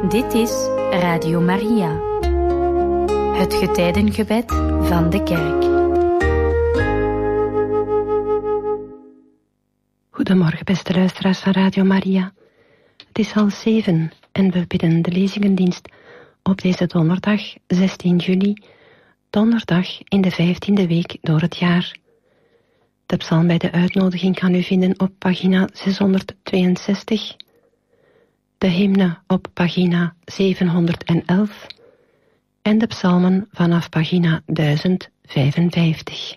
Dit is Radio Maria, het getijdengebed van de kerk. Goedemorgen, beste luisteraars van Radio Maria. Het is 6:30 en we bidden de lezingendienst op deze donderdag 16 juli, donderdag in de 15e week door het jaar. De psalm bij de uitnodiging kan u vinden op pagina 662, de hymne op pagina 711 en de psalmen vanaf pagina 1055.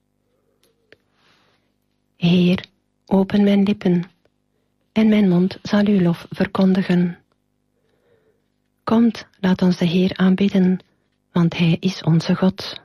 Heer, open mijn lippen, en mijn mond zal uw lof verkondigen. Komt, laat ons de Heer aanbidden, want Hij is onze God.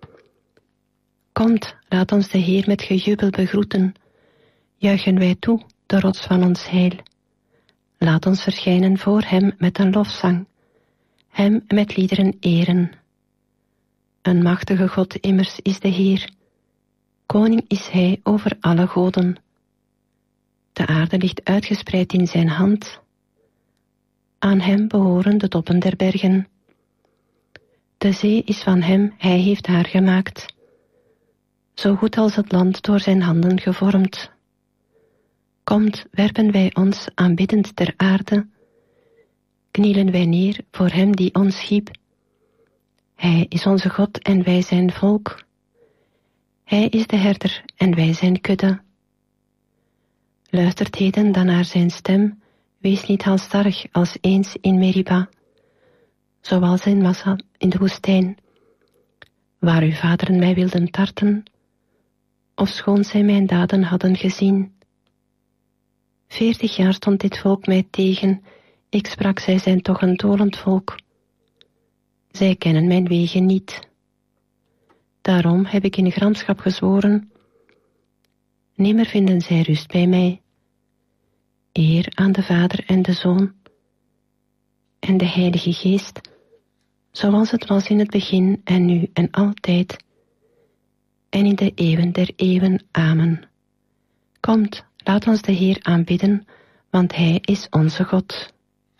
Komt, laat ons de Heer met gejubel begroeten, juichen wij toe, de rots van ons heil. Laat ons verschijnen voor Hem met een lofzang, Hem met liederen eren. Een machtige God immers is de Heer, koning is Hij over alle goden. De aarde ligt uitgespreid in zijn hand, aan Hem behoren de toppen der bergen. De zee is van Hem, Hij heeft haar gemaakt, zo goed als het land door zijn handen gevormd. Komt, werpen wij ons aanbiddend ter aarde, knielen wij neer voor Hem die ons schiep. Hij is onze God en wij zijn volk. Hij is de herder en wij zijn kudde. Luistert heden dan naar zijn stem, wees niet halstarrig als eens in Meriba, zoals in Massa in de woestijn, waar uw vaderen mij wilden tarten, ofschoon zij mijn daden hadden gezien. 40 jaar stond dit volk mij tegen, ik sprak, zij zijn toch een dolend volk. Zij kennen mijn wegen niet. Daarom heb ik in gramschap gezworen, nimmer vinden zij rust bij mij. Eer aan de Vader en de Zoon en de Heilige Geest, zoals het was in het begin en nu en altijd, en in de eeuwen der eeuwen. Amen. Komt, laat ons de Heer aanbidden, want Hij is onze God.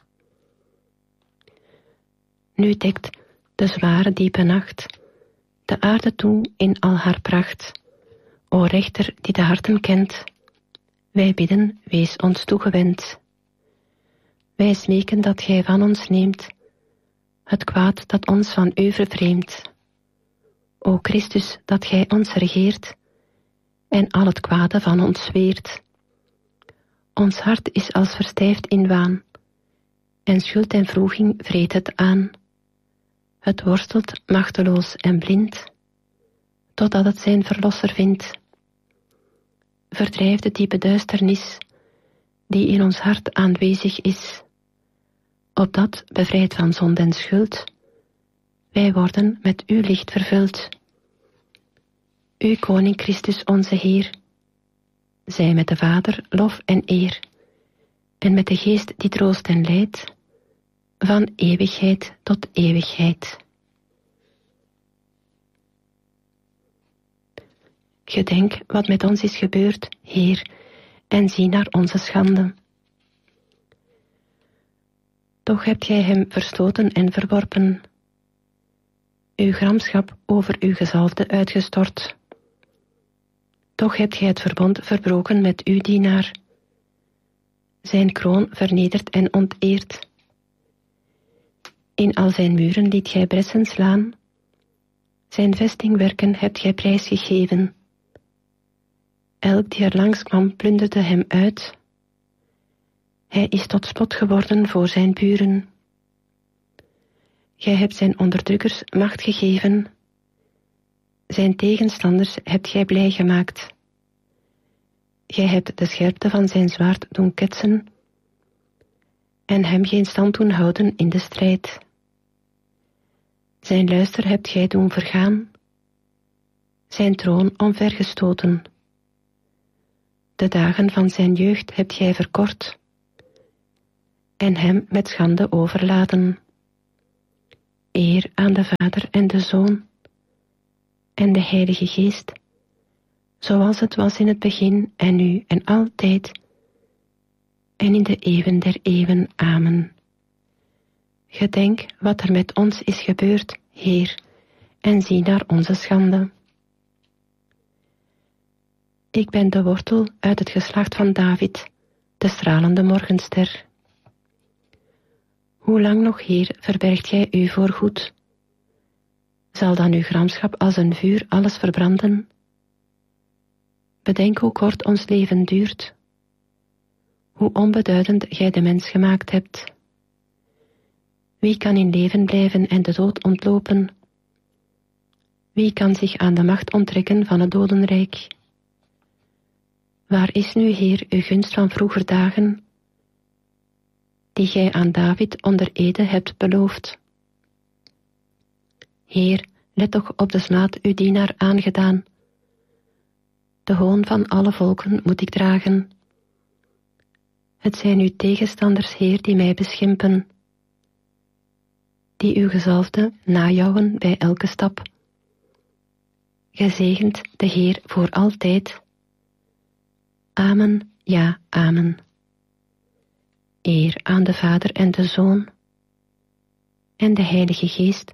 Nu dekt de zware diepe nacht de aarde toe in al haar pracht. O rechter die de harten kent, wij bidden, wees ons toegewend. Wij smeken dat Gij van ons neemt het kwaad dat ons van U vervreemdt. O Christus, dat Gij ons regeert en al het kwade van ons weert. Ons hart is als verstijfd in waan, en schuld en wroeging vreet het aan. Het worstelt machteloos en blind, totdat het zijn verlosser vindt. Verdrijf de diepe duisternis, die in ons hart aanwezig is, opdat, bevrijd van zonde en schuld, wij worden met uw licht vervuld. U, Koning Christus onze Heer, zij met de Vader lof en eer, en met de Geest die troost en leidt, van eeuwigheid tot eeuwigheid. Gedenk wat met ons is gebeurd, Heer, en zie naar onze schande. Toch hebt Gij Hem verstoten en verworpen, uw gramschap over uw gezalfde uitgestort. Toch hebt Gij het verbond verbroken met uw dienaar, zijn kroon vernederd en onteerd. In al zijn muren liet Gij bressen slaan, zijn vestingwerken hebt Gij prijsgegeven. Elk die er langs kwam plunderde hem uit. Hij is tot spot geworden voor zijn buren. Gij hebt zijn onderdrukkers macht gegeven. Zijn tegenstanders hebt Gij blij gemaakt. Gij hebt de scherpte van zijn zwaard doen ketsen en hem geen stand doen houden in de strijd. Zijn luister hebt Gij doen vergaan, zijn troon omvergestoten. De dagen van zijn jeugd hebt Gij verkort en hem met schande overladen. Eer aan de Vader en de Zoon en de Heilige Geest, zoals het was in het begin en nu en altijd, en in de eeuwen der eeuwen. Amen. Gedenk wat er met ons is gebeurd, Heer, en zie naar onze schande. Ik ben de wortel uit het geslacht van David, de stralende morgenster. Hoe lang nog, Heer, verbergt gij u voorgoed? Zal dan uw gramschap als een vuur alles verbranden? Bedenk hoe kort ons leven duurt, hoe onbeduidend gij de mens gemaakt hebt. Wie kan in leven blijven en de dood ontlopen? Wie kan zich aan de macht onttrekken van het dodenrijk? Waar is nu, Heer, uw gunst van vroeger dagen, die gij aan David onder ede hebt beloofd? Heer, let toch op de smaad uw dienaar aangedaan. De hoon van alle volken moet ik dragen. Het zijn uw tegenstanders, Heer, die mij beschimpen, die uw gezalfde najouwen bij elke stap. Gezegend de Heer voor altijd. Amen, ja, amen. Eer aan de Vader en de Zoon en de Heilige Geest,